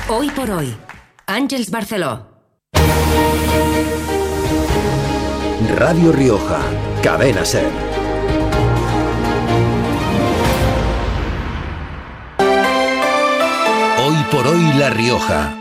Hoy por hoy, Àngels Barceló. Radio Rioja, Cadena SER. Hoy por hoy, La Rioja.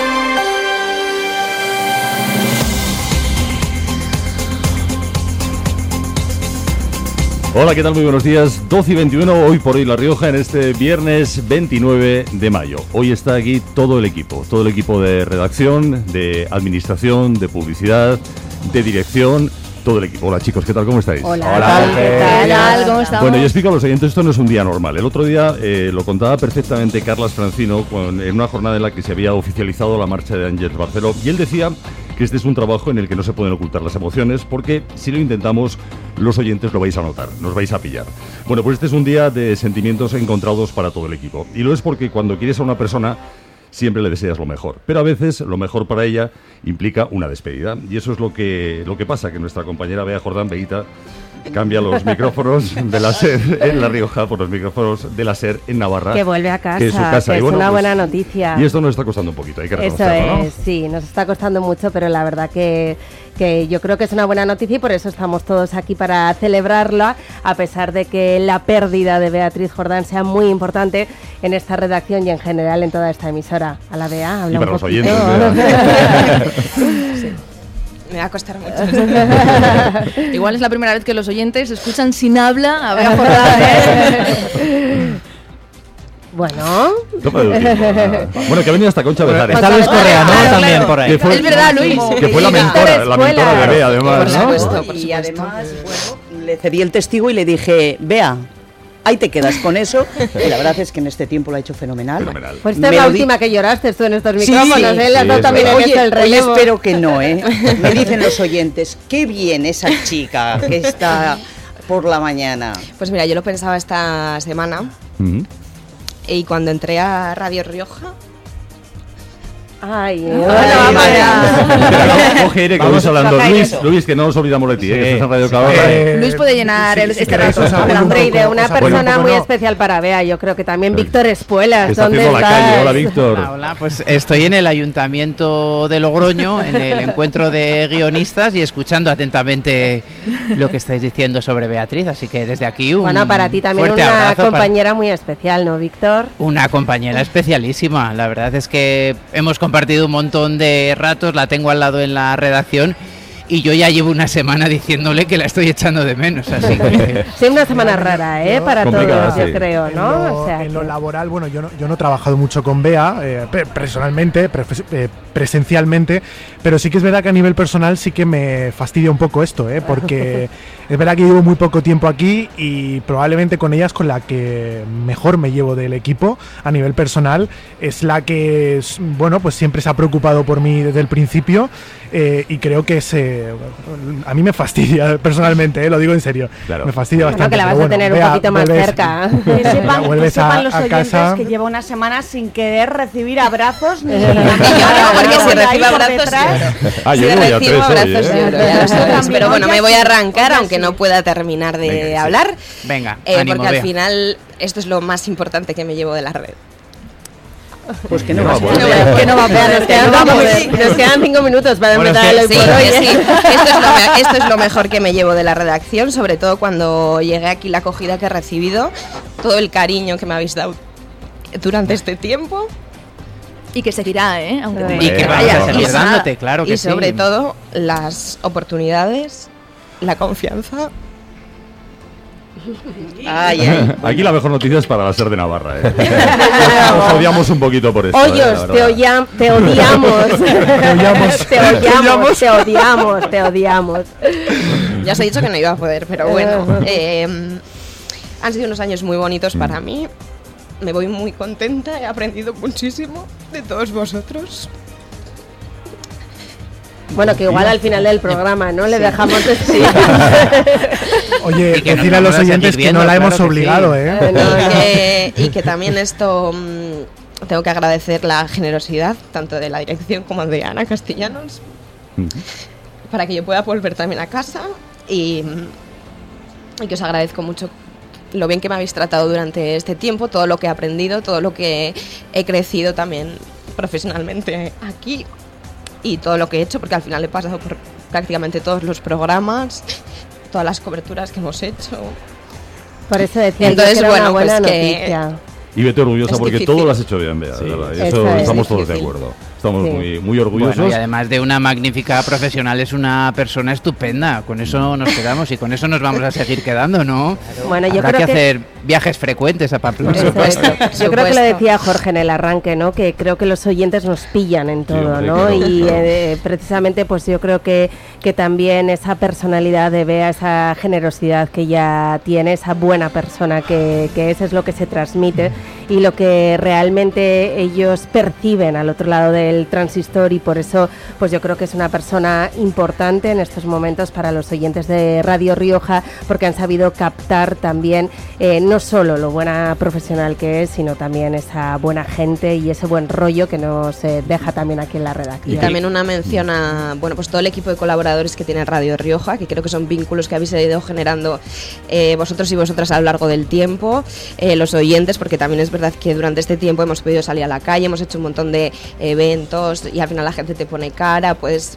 Hola, ¿qué tal? Muy buenos días. 12 y 21, hoy por hoy La Rioja, en este viernes 29 de mayo. Hoy está aquí todo el equipo de redacción, de administración, de publicidad, de dirección, todo el equipo. Hola chicos, ¿qué tal? ¿Cómo estáis? Hola, ¿qué tal? ¿Cómo estamos? Bueno, yo explico a los oyentes, esto no es un día normal. El otro día lo contaba perfectamente Carles Francino en una jornada en la que se había oficializado la marcha de Àngels Barceló, y él decía que este es un trabajo en el que no se pueden ocultar las emociones, porque si lo intentamos, los oyentes lo vais a notar, nos vais a pillar. Bueno, pues este es un día de sentimientos encontrados para todo el equipo. Y lo es porque cuando quieres a una persona, siempre le deseas lo mejor. Pero a veces lo mejor para ella implica una despedida. Y eso es lo que pasa, que nuestra compañera Bea Jordán, Beita, cambia los micrófonos de la SER en La Rioja por los micrófonos de la SER en Navarra. Que vuelve a casa, que es su casa. que y es bueno, una pues, buena noticia. Y esto nos está costando un poquito, hay que Eso reconocerlo, es, ¿no? Sí, nos está costando mucho, pero la verdad que yo creo que es una buena noticia y por eso estamos todos aquí para celebrarla, a pesar de que la pérdida de Beatriz Jordán sea muy importante en esta redacción y en general en toda esta emisora. A la Bea, habla y para un los poquito. oyentes. Sí. Me va a costar mucho. Igual es la primera vez que los oyentes escuchan sin habla a Bea Jordán, ¿eh? Bueno. Bueno, que ha venido hasta Concha Bejares. Está Luis Correa, ¿no? Claro, También por ahí. Fue, es verdad, Luis. Que fue la mentora de Bea, además, Por ¿no? supuesto, por Y supuesto. además, bueno, le cedí el testigo y le dije, Bea, ahí te quedas con eso. Y la verdad es que en este tiempo lo ha hecho fenomenal. Fenomenal. Pues esta es la última que lloraste tú en estos Sí, micrófonos, ¿eh? Le has dado sí, también en Oye, esto el relevo. espero que no, ¿eh? Me dicen los oyentes, qué bien esa chica que está por la mañana. Pues mira, yo lo pensaba esta semana Ujú. y cuando entré a Radio Rioja, Ay, Espera, coge aire que vamos hablando. coge Luis, eso. Luis, que no nos olvidamos de ti, que estás en Radio Cabarra. Luis puede llenar este rato. Hombre, y de una os apoyo persona un poco, muy ¿no? especial para Bea, yo creo que también Víctor Espuelas. Está ¿Dónde haciendo la estás? calle. Hola, Víctor. Hola, pues estoy en el Ayuntamiento de Logroño, en el encuentro de guionistas y escuchando atentamente lo que estáis diciendo sobre Beatriz, así que desde aquí un Bueno, para ti también fuerte una abrazo compañera muy especial, ¿no, Víctor? Una compañera especialísima, la verdad es que hemos compartido un montón de ratos, la tengo al lado en la redacción y yo ya llevo una semana diciéndole que la estoy echando de menos, así que... Sí, una semana rara, ¿eh? Para complicada, todos, sí. yo creo, ¿no? O sea, En lo laboral, bueno, yo no he trabajado mucho con Bea, personalmente, presencialmente, pero sí que es verdad que a nivel personal sí que me fastidia un poco esto, porque es verdad que llevo muy poco tiempo aquí y probablemente con ella es con la que mejor me llevo del equipo a nivel personal. Es la que, bueno, pues siempre se ha preocupado por mí desde el principio y creo que a mí me fastidia personalmente, lo digo en serio. Claro. Me fastidia bueno, bastante. que la vas pero a tener Bea, un poquito más vuelves- cerca. Que sepan, vuelves que sepan los a oyentes casa. que lleva una semana sin querer recibir abrazos ni porque si recibe abrazos detrás. Ah, yo si llevo ya recibo 3 hoy, abrazos ¿eh? lloro, ya lo sabes. También, Pero bueno, hoy me ya voy sí, a arrancar, hoy ya aunque sí. no pueda terminar de Venga, sí. hablar, Venga, ánimo, porque al Bea. final esto es lo más importante que me llevo de la red. Pues que no No, vas a bueno. poder. Que no va a pegar, nos quedan 5 minutos para Bueno, empezar el hoy Sí, por hoy. sí. Esto es lo mejor que me llevo de la redacción, sobre todo cuando llegué aquí, la acogida que he recibido, todo el cariño que me habéis dado durante este tiempo. Y que seguirá, ¿eh? Aunque Y que vamos a seguir y dándote, claro que y sí. sobre todo las oportunidades, la confianza. Ay, ay. Aquí la mejor noticia es para la SER de Navarra, ¿eh? Nos odiamos un poquito por esto. Hoyos, la verdad. te odiamos. te odiamos. Ya os he dicho que no iba a poder, pero bueno. Han sido unos años muy bonitos para mí. Me voy muy contenta, he aprendido muchísimo de todos vosotros. Bueno, que igual al final del programa, ¿no? Le dejamos decir. Oye, Y que nos decirle a los vamos a oyentes seguir que no viendo, la hemos claro que obligado, sí. ¿eh? Y que también esto tengo que agradecer la generosidad tanto de la dirección como de Ana Castellanos para que yo pueda volver también a casa y que os agradezco mucho lo bien que me habéis tratado durante este tiempo, todo lo que he aprendido, todo lo que he crecido también profesionalmente aquí y todo lo que he hecho, porque al final he pasado por prácticamente todos los programas, todas las coberturas que hemos hecho. Por eso decía entonces, yo que era bueno, una buena pues noticia. Y vete orgullosa Es porque difícil. todo lo has hecho bien, Bea. Sí, de verdad. Y eso eso es estamos todos de difícil. acuerdo. Estamos Sí. muy orgullosos. Bueno, y además de una magnífica profesional, es una persona estupenda. Con eso nos quedamos y con eso nos vamos a seguir quedando, ¿no? Bueno, yo Habrá creo que hacer viajes frecuentes a Pamplona. Eso es. supuesto, por Yo creo que supuesto. lo decía Jorge en el arranque, ¿no? Que creo que los oyentes nos pillan en todo, hombre, ¿no? claro, Y claro. precisamente, pues yo creo que también esa personalidad de Bea, esa generosidad que ella tiene, esa buena persona que es lo que se transmite y lo que realmente ellos perciben al otro lado del transistor, y por eso, pues yo creo que es una persona importante en estos momentos para los oyentes de Radio Rioja, porque han sabido captar también no solo lo buena profesional que es, sino también esa buena gente y ese buen rollo que nos deja también aquí en la redacción. Y también una mención a, bueno, pues todo el equipo de colaboradores que tiene Radio Rioja, que creo que son vínculos que habéis ido generando vosotros y vosotras a lo largo del tiempo, los oyentes, porque también es verdad que durante este tiempo hemos podido salir a la calle, hemos hecho un montón de eventos y al final la gente te pone cara, pues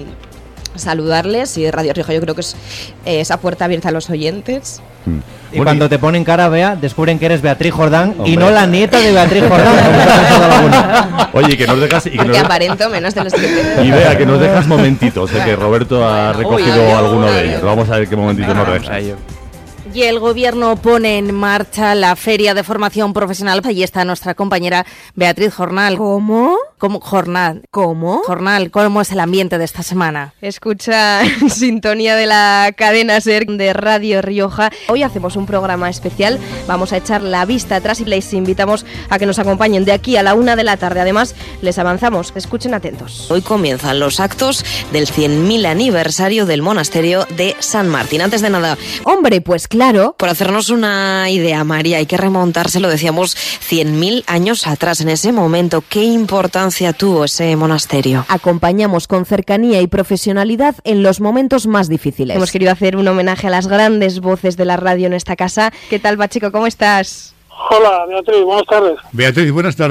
saludarles, y Radio Rioja yo creo que es esa puerta abierta a los oyentes. Y cuando te ponen cara, Bea, descubren que eres Beatriz Jordán y Hombre. no la nieta de Beatriz Jordán. como se ha dado alguna. Oye, que nos dejas... Porque aparento menos de los que tengo. Y Bea, que nos dejas momentitos, que Roberto ha recogido Uy, alguno de uy, ellos. uy. Vamos a ver qué momentito nos Vamos dejas. a ello. Y el Gobierno pone en marcha la Feria de Formación Profesional. Allí está nuestra compañera Beatriz Jornal. ¿Cómo? Jornal. ¿Cómo? Jornal, ¿cómo es el ambiente de esta semana? Escucha sintonía de la cadena SER de Radio Rioja. Hoy hacemos un programa especial, vamos a echar la vista atrás y les invitamos a que nos acompañen de aquí a la 1 de la tarde. Además, les avanzamos, escuchen atentos. Hoy comienzan los actos del 100.000 aniversario del monasterio de San Martín. Antes de nada, Hombre, pues claro. por hacernos una idea, María, hay que remontarse, lo decíamos, 100.000 años atrás. En ese momento, ¿qué importancia tuvo ese monasterio? Acompañamos con cercanía y profesionalidad en los momentos más difíciles. Hemos querido hacer un homenaje a las grandes voces de la radio en esta casa. ¿Qué tal, Pacheco? ¿Cómo estás? Hola, Beatriz, buenas tardes. Beatriz, buenas tardes.